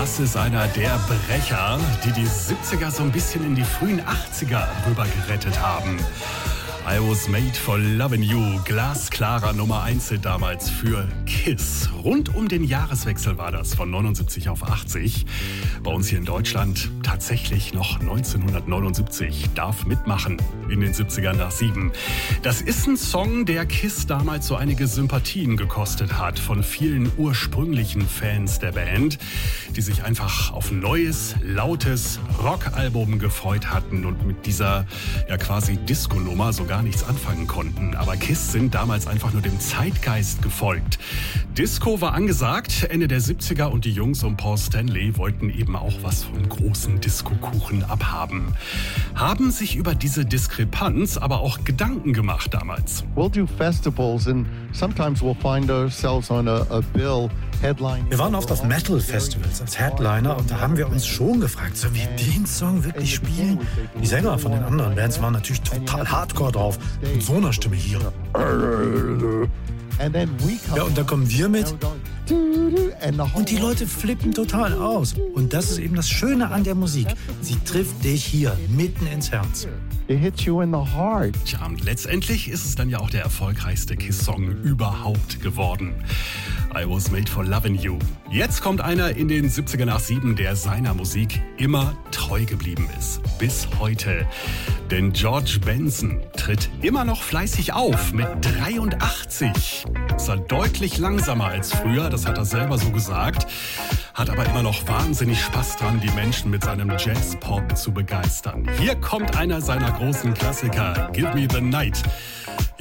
Das ist einer der Brecher, die 70er so ein bisschen in die frühen 80er rüber gerettet haben. I Was Made for Lovin' You, glasklarer Nummer 1 Hit damals für KISS. Rund um den Jahreswechsel war das, von 79 auf 80. Bei uns hier in Deutschland tatsächlich noch 1979. Darf mitmachen in den 70ern nach 7. Das ist ein Song, der KISS damals so einige Sympathien gekostet hat von vielen ursprünglichen Fans der Band, die sich einfach auf ein neues, lautes Rockalbum gefreut hatten und mit dieser quasi Disco-Nummer sogar nichts anfangen konnten. Aber KISS sind damals einfach nur dem Zeitgeist gefolgt. Disco war angesagt, Ende der 70er, und die Jungs um Paul Stanley wollten eben auch was vom großen Disco-Kuchen abhaben. Haben sich über diese Diskrepanz aber auch Gedanken gemacht damals. We'll do festivals and sometimes we'll find ourselves on a bill headline. Wir waren oft auf Metal-Festivals als Headliner und da haben wir uns schon gefragt, sollen wir den Song wirklich spielen? Die Sänger von den anderen Bands waren natürlich total hardcore drauf, mit so einer Stimme hier. Ja, und da kommen wir mit und die Leute flippen total aus. Und das ist eben das Schöne an der Musik. Sie trifft dich hier, mitten ins Herz. It hits you in the heart. Tja, und letztendlich ist es dann ja auch der erfolgreichste KISS-Song überhaupt geworden. I Was Made for Lovin' You. Jetzt kommt einer in den 70er nach 7, der seiner Musik immer treu geblieben ist. Bis heute. Denn George Benson tritt immer noch fleißig auf mit 83. Ist er deutlich langsamer als früher, das hat er selber so gesagt. Hat aber immer noch wahnsinnig Spaß dran, die Menschen mit seinem Jazz-Pop zu begeistern. Hier kommt einer seiner großen Klassiker, Give Me the Night.